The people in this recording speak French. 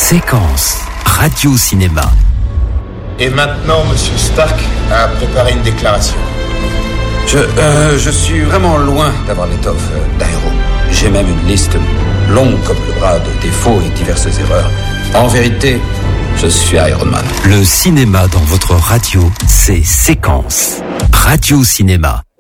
Séquence Radio-Cinéma. Et maintenant, Monsieur Stark a préparé une déclaration. Je suis vraiment loin d'avoir l'étoffe d'Aéro. J'ai même une liste longue comme le bras de défauts et diverses erreurs. En vérité, je suis Iron Man. Le cinéma dans votre radio, c'est Séquence Radio-Cinéma.